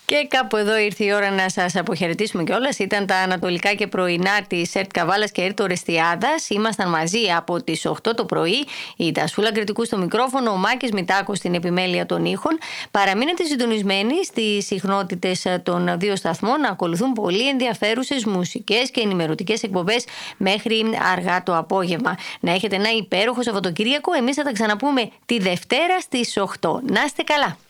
Και κάπου εδώ ήρθε η ώρα να σας αποχαιρετήσουμε κιόλας. Ήταν τα ανατολικά και πρωινά της ΕΡΤ Καβάλας και ΕΡΤ Ορεστιάδας. Ήμασταν μαζί από τις 8 το πρωί. Η Τασούλα Κρητικού στο μικρόφωνο, ο Μάκης Μητάκος στην επιμέλεια των ήχων. Παραμείνετε συντονισμένοι στις συχνότητες των δύο σταθμών. Να ακολουθούν πολύ ενδιαφέρουσες μουσικές και ενημερωτικές εκπομπές μέχρι αργά το απόγευμα. Να έχετε ένα υπέροχο Σαββατοκύριακο. Εμείς θα τα ξαναπούμε τη Δευτέρα στις 8. Να είστε καλά.